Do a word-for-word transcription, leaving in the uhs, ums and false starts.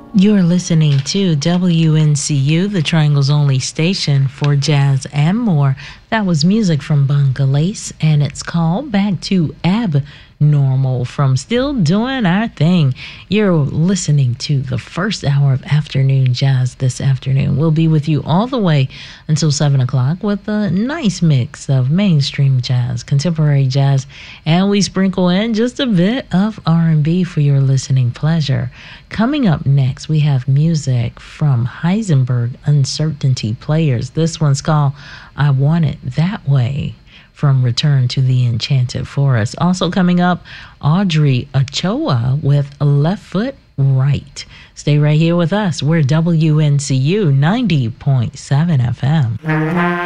You're listening to W N C U, the Triangle's only station for jazz and more. That was music from Bangladesh, and it's called Back to Abnormal from Still Doing Our Thing. You're listening to the first hour of afternoon jazz this afternoon. We'll be with you all the way until seven o'clock with a nice mix of mainstream jazz, contemporary jazz, and we sprinkle in just a bit of R and B for your listening pleasure. Coming up next, we have music from Heisenberg Uncertainty Players. This one's called I Want It That Way from Return to the Enchanted Forest. Also coming up, Audrey Ochoa with Left Foot Right. Stay right here with us. We're W N C U ninety point seven F M.